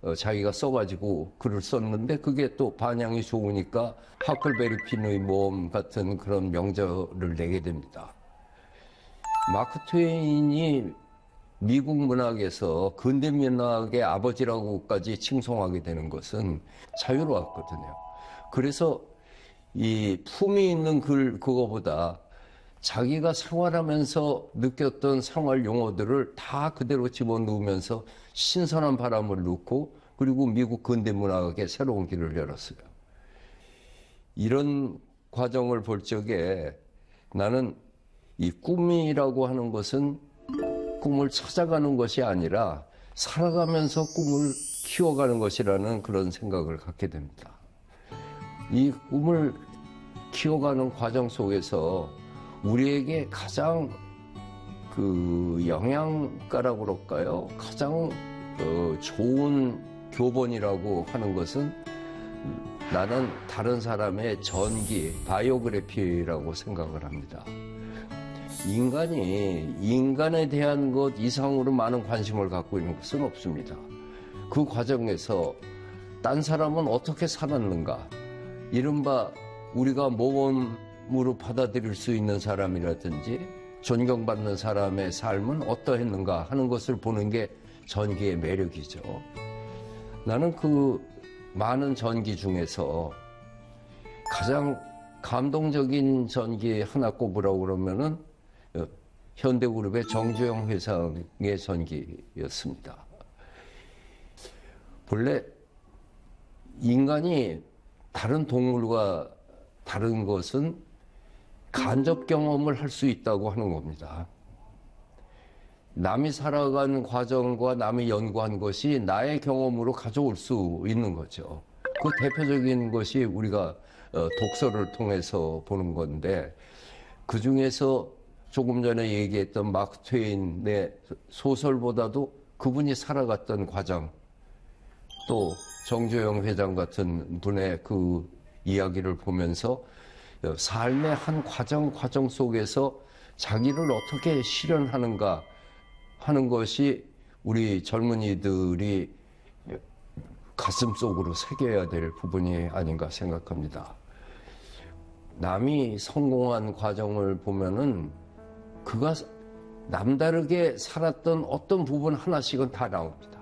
자기가 써가지고 글을 썼는데 그게 또 반향이 좋으니까 하클베리 핀의 모험 같은 그런 명저를 내게 됩니다. 마크 트웨인이 미국 문학에서 근대 문학의 아버지라고까지 칭송하게 되는 것은 자유로웠거든요. 그래서 이 품이 있는 글 그거보다 자기가 생활하면서 느꼈던 생활 용어들을 다 그대로 집어넣으면서 신선한 바람을 넣고 그리고 미국 근대 문학의 새로운 길을 열었어요. 이런 과정을 볼 적에 나는 이 꿈이라고 하는 것은 꿈을 찾아가는 것이 아니라 살아가면서 꿈을 키워가는 것이라는 그런 생각을 갖게 됩니다. 이 꿈을 키워가는 과정 속에서 우리에게 가장 그 영양가라고 그럴까요? 가장 좋은 교본이라고 하는 것은 나는 다른 사람의 전기, 바이오그래피라고 생각을 합니다. 인간이 인간에 대한 것 이상으로 많은 관심을 갖고 있는 것은 없습니다. 그 과정에서 딴 사람은 어떻게 살았는가, 이른바 우리가 모범으로 받아들일 수 있는 사람이라든지 존경받는 사람의 삶은 어떠했는가 하는 것을 보는 게 전기의 매력이죠. 나는 그 많은 전기 중에서 가장 감동적인 전기 하나 꼽으라고 그러면은 현대그룹의 정주영 회장의 전기였습니다. 본래 인간이 다른 동물과 다른 것은 간접 경험을 할 수 있다고 하는 겁니다. 남이 살아간 과정과 남이 연구한 것이 나의 경험으로 가져올 수 있는 거죠. 그 대표적인 것이 우리가 독서를 통해서 보는 건데, 그 중에서 조금 전에 얘기했던 마크 트웨인의 소설보다도 그분이 살아갔던 과정, 또 정주영 회장 같은 분의 그 이야기를 보면서 삶의 한 과정 속에서 자기를 어떻게 실현하는가 하는 것이 우리 젊은이들이 가슴속으로 새겨야 될 부분이 아닌가 생각합니다. 남이 성공한 과정을 보면은 그가 남다르게 살았던 어떤 부분 하나씩은 다 나옵니다.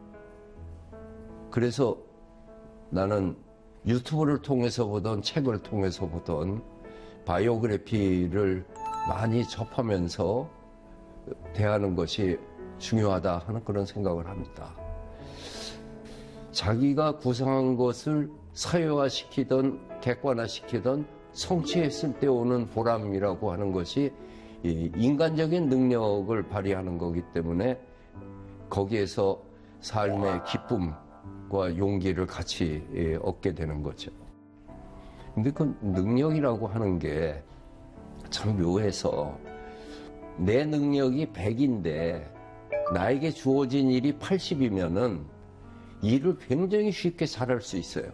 그래서 나는 유튜브를 통해서 보던 책을 통해서 보던 바이오그래피를 많이 접하면서 대하는 것이 중요하다 하는 그런 생각을 합니다. 자기가 구상한 것을 사회화시키던 객관화시키던 성취했을 때 오는 보람이라고 하는 것이 인간적인 능력을 발휘하는 거기 때문에 거기에서 삶의 기쁨과 용기를 같이 얻게 되는 거죠. 근데 그 능력이라고 하는 게 참 묘해서 내 능력이 100인데 나에게 주어진 일이 80이면은 일을 굉장히 쉽게 잘할 수 있어요.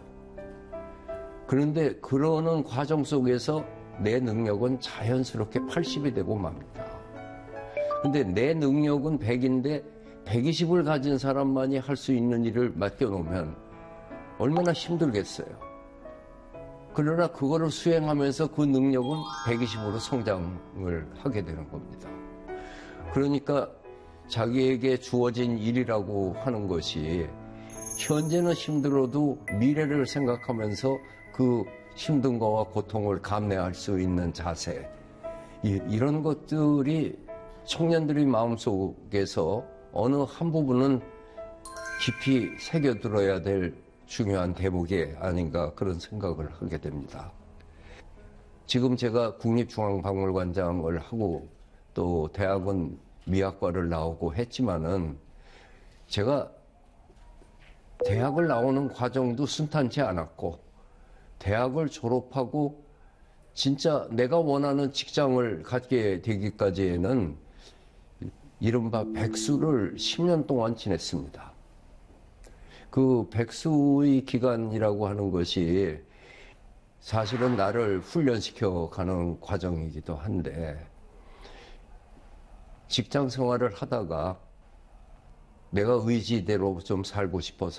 그런데 그러는 과정 속에서 내 능력은 자연스럽게 80이 되고 맙니다. 근데 내 능력은 100인데 120을 가진 사람만이 할 수 있는 일을 맡겨놓으면 얼마나 힘들겠어요. 그러나 그거를 수행하면서 그 능력은 120으로 성장을 하게 되는 겁니다. 그러니까 자기에게 주어진 일이라고 하는 것이 현재는 힘들어도 미래를 생각하면서 그 힘든 거와 고통을 감내할 수 있는 자세, 이런 것들이 청년들의 마음속에서 어느 한 부분은 깊이 새겨들어야 될 중요한 대목이 아닌가 그런 생각을 하게 됩니다. 지금 제가 국립중앙박물관장을 하고 또 대학원 미학과를 나오고 했지만은 제가 대학을 나오는 과정도 순탄치 않았고 대학을 졸업하고 진짜 내가 원하는 직장을 갖게 되기까지에는 이른바 백수를 10년 동안 지냈습니다. 그 백수의 기간이라고 하는 것이 사실은 나를 훈련시켜 가는 과정이기도 한데, 직장 생활을 하다가 내가 의지대로 좀 살고 싶어서